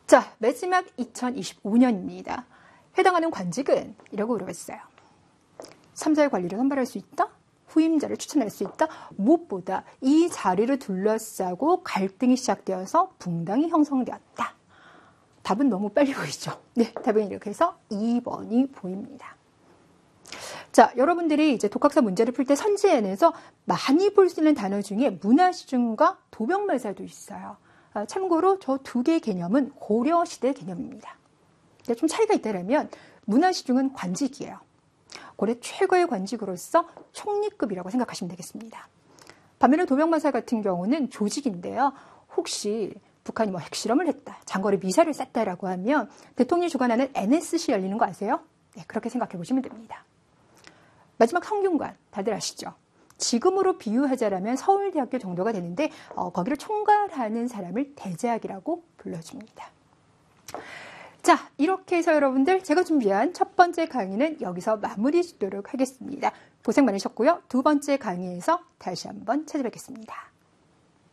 자, 마지막 2025년입니다. 해당하는 관직은 이라고 물어봤어요. 3자의 관리를 선발할 수 있다? 후임자를 추천할 수 있다? 무엇보다 이 자리를 둘러싸고 갈등이 시작되어서 붕당이 형성되었다. 답은 너무 빨리 보이죠? 네, 답은 이렇게 해서 2번이 보입니다. 자, 여러분들이 이제 독학사 문제를 풀 때 선지엔에서 많이 볼 수 있는 단어 중에 문화시중과 도병말사도 있어요. 참고로 저 두 개의 개념은 고려시대 개념입니다. 좀 차이가 있다면 문화시중은 관직이에요. 고려 최고의 관직으로서 총리급이라고 생각하시면 되겠습니다. 반면에 도병말사 같은 경우는 조직인데요. 혹시 북한이 뭐 핵실험을 했다, 장거리 미사일을 쐈다라고 하면 대통령이 주관하는 NSC 열리는 거 아세요? 네, 그렇게 생각해 보시면 됩니다. 마지막 성균관, 다들 아시죠? 지금으로 비유하자라면 서울대학교 정도가 되는데 거기를 총괄하는 사람을 대제학이라고 불러줍니다. 자, 이렇게 해서 여러분들 제가 준비한 첫 번째 강의는 여기서 마무리 짓도록 하겠습니다. 고생 많으셨고요. 두 번째 강의에서 다시 한번 찾아뵙겠습니다.